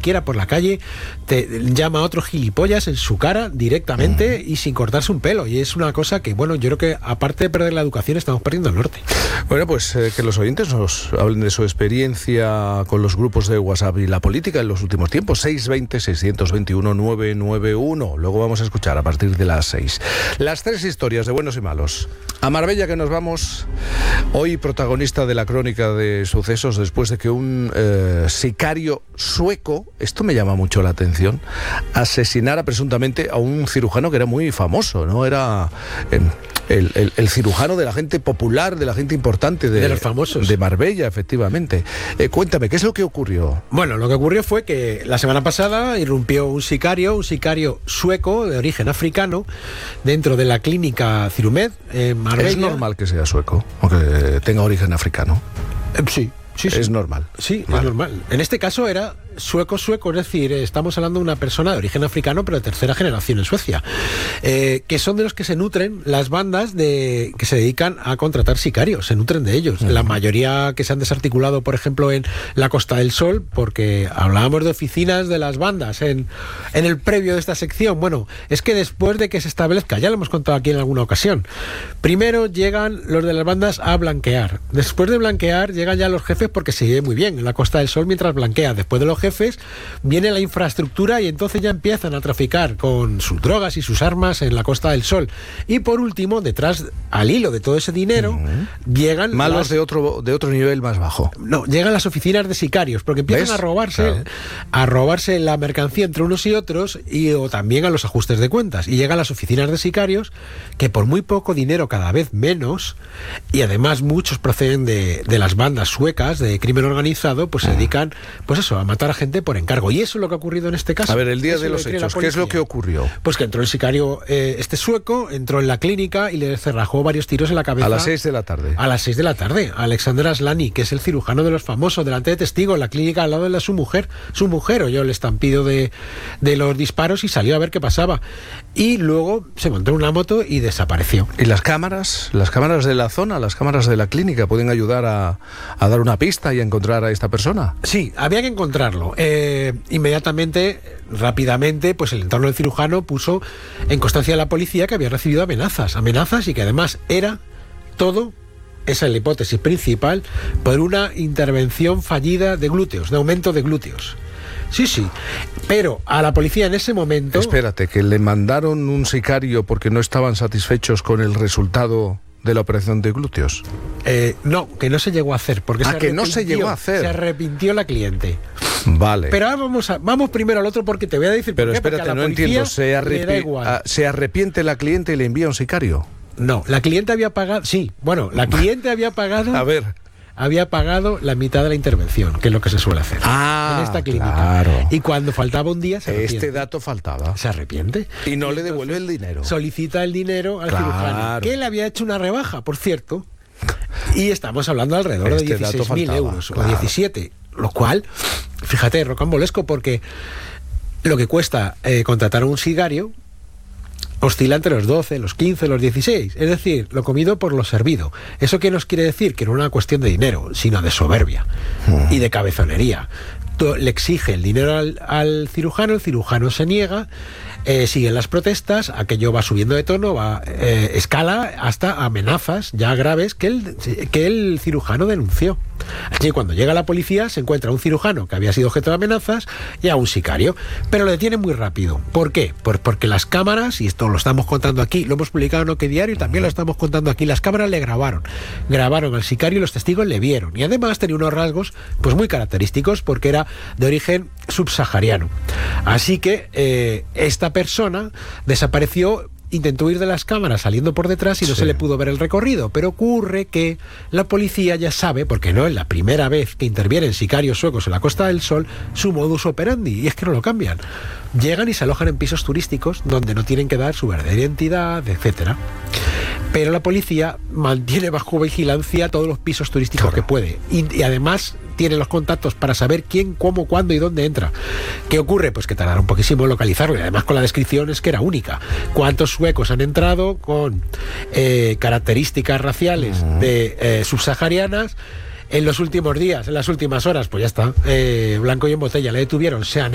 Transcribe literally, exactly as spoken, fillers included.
cualquiera por la calle te llama a otro gilipollas en su cara directamente mm. y sin cortarse un pelo. Y es una cosa que, bueno, yo creo que aparte de perder la educación, estamos perdiendo el norte. Bueno, pues eh, que los oyentes nos hablen de su experiencia con los grupos de WhatsApp y la política en los últimos tiempos. seis veinte, seiscientos veintiuno, novecientos noventa y uno. Luego vamos a escuchar a partir de las seis. Las tres historias de buenos y malos. A Marbella que nos vamos, hoy protagonista de la crónica de sucesos después de que un eh, sicario sueco, esto me llama mucho la atención, asesinara presuntamente a un cirujano que era muy famoso, ¿no? Era eh, el, el, el cirujano de la gente popular, de la gente importante de, de los famosos. De Marbella, efectivamente. Eh, cuéntame, ¿qué es lo que ocurrió? Bueno, lo que ocurrió fue que la semana pasada irrumpió un sicario, un sicario sueco de origen africano, dentro de la clínica Cirumed en Marbella. ¿Es normal que sea sueco, aunque tenga origen africano? Eh, sí. Sí, sí. Es normal. Sí, vale. Es normal. En este caso era sueco-sueco, es decir, estamos hablando de una persona de origen africano, pero de tercera generación en Suecia, eh, que son de los que se nutren las bandas de que se dedican a contratar sicarios, se nutren de ellos. Uh-huh. La mayoría que se han desarticulado, por ejemplo, en la Costa del Sol, porque hablábamos de oficinas de las bandas en, en el previo de esta sección. Bueno, es que después de que se establezca, ya lo hemos contado aquí en alguna ocasión, primero llegan los de las bandas a blanquear. Después de blanquear, llegan ya los jefes porque se vive muy bien en la Costa del Sol mientras blanquea. Después de los jefes viene la infraestructura y entonces ya empiezan a traficar con sus drogas y sus armas en la Costa del Sol. Y por último, detrás, al hilo de todo ese dinero, uh-huh. llegan malos las... de otro de otro nivel más bajo. No, llegan las oficinas de sicarios, porque empiezan ¿ves? a robarse claro. a robarse la mercancía entre unos y otros, y o también a los ajustes de cuentas. Y llegan las oficinas de sicarios, que por muy poco dinero, cada vez menos, y además muchos proceden de, de las bandas suecas de crimen organizado, pues uh-huh. se dedican, pues eso, a matar a gente por encargo. Y eso es lo que ha ocurrido en este caso. A ver, el día eso de los hechos, ¿qué es lo que ocurrió? Pues que entró el sicario, eh, este sueco, entró en la clínica y le cerrajó varios tiros en la cabeza. A las seis de la tarde. A las seis de la tarde. Alexander Aslani, que es el cirujano de los famosos, delante de testigos, en la clínica al lado de la, su mujer. Su mujer oyó el estampido de, de los disparos y salió a ver qué pasaba. Y luego se montó en una moto y desapareció. ¿Y las cámaras? Las cámaras de la zona, las cámaras de la clínica, pueden ayudar a, a dar una pista y a encontrar a esta persona? Sí, había que encontrarlo. Eh, inmediatamente, rápidamente, pues el entorno del cirujano puso en constancia a la policía que había recibido amenazas, amenazas y que además era todo, esa es la hipótesis principal, por una intervención fallida de glúteos, de aumento de glúteos. Sí, sí, pero a la policía en ese momento... Espérate, que le mandaron un sicario porque no estaban satisfechos con el resultado de la operación de glúteos. Eh, no, que no se llegó a hacer. Porque ah, se que no se llegó a hacer. Se arrepintió la cliente. Vale. Pero ahora vamos, a, vamos primero al otro porque te voy a decir Pero por qué. espérate, porque a la no entiendo, ¿se, arrepi- a, ¿se arrepiente la cliente y le envía un sicario? No, la cliente había pagado... Sí, bueno, la cliente había pagado... A ver... había pagado la mitad de la intervención, que es lo que se suele hacer ah, en esta clínica. Claro. Y cuando faltaba un día, se arrepiente. Este dato faltaba. Se arrepiente. Y no y le devuelve el dinero. Solicita el dinero al claro. cirujano, que le había hecho una rebaja, por cierto. Y estamos hablando alrededor este de dieciséis mil euros, claro. o diecisiete. Lo cual, fíjate, rocambolesco, porque lo que cuesta eh, contratar a un sicario oscila entre los doce, los quince, los dieciséis. Es decir, lo comido por lo servido. ¿Eso qué nos quiere decir? Que no es una cuestión de dinero, sino de soberbia mm. y de cabezonería. Le exige el dinero al, al cirujano, el cirujano se niega, eh, siguen las protestas, aquello va subiendo de tono, va eh, escala hasta amenazas ya graves que el, que el cirujano denunció. Allí cuando llega la policía se encuentra un cirujano que había sido objeto de amenazas y a un sicario, pero lo detienen muy rápido. ¿Por qué? Pues porque las cámaras, y esto lo estamos contando aquí, lo hemos publicado en OK Diario y también lo estamos contando aquí, las cámaras le grabaron, grabaron al sicario y los testigos le vieron, y además tenía unos rasgos pues muy característicos porque era de origen subsahariano. Así que eh, esta persona desapareció, intentó huir de las cámaras saliendo por detrás y no sí. se le pudo ver el recorrido, pero ocurre que la policía ya sabe, porque no es la primera vez que intervienen sicarios suecos en la Costa del Sol, su modus operandi, y es que no lo cambian. Llegan y se alojan en pisos turísticos donde no tienen que dar su verdadera identidad, etcétera. Pero la policía mantiene bajo vigilancia todos los pisos turísticos claro. que puede, y, y además tiene los contactos para saber quién, cómo, cuándo y dónde entra. ¿Qué ocurre? Pues que tardaron poquísimo en localizarlo, y además con la descripción es que era única. ¿Cuántos suecos han entrado con eh, características raciales uh-huh. de eh, subsaharianas en los últimos días, en las últimas horas? Pues ya está, eh, blanco y en botella, le detuvieron, se han